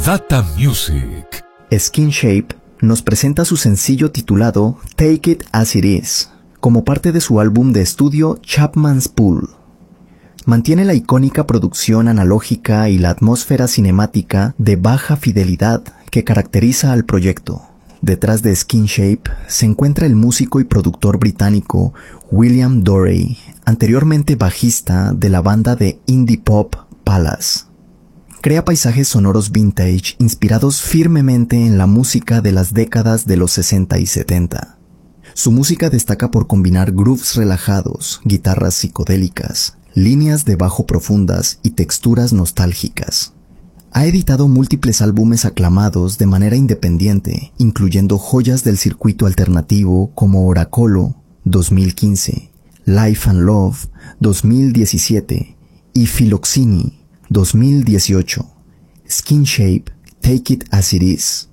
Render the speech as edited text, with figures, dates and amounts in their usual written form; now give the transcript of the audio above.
Data Music. Skin Shape nos presenta su sencillo titulado Take It As It Is, como parte de su álbum de estudio Chapman's Pool. Mantiene la icónica producción analógica y la atmósfera cinemática de baja fidelidad que caracteriza al proyecto. Detrás de Skin Shape se encuentra el músico y productor británico William Dorey, anteriormente bajista de la banda de indie pop Palace. Crea paisajes sonoros vintage inspirados firmemente en la música de las décadas de los 60 y 70. Su música destaca por combinar grooves relajados, guitarras psicodélicas, líneas de bajo profundas y texturas nostálgicas. Ha editado múltiples álbumes aclamados de manera independiente, incluyendo joyas del circuito alternativo como Oracolo, 2015, Life and Love, 2017 y Philoxeny, 2018. Skin Shape, Take It As It Is.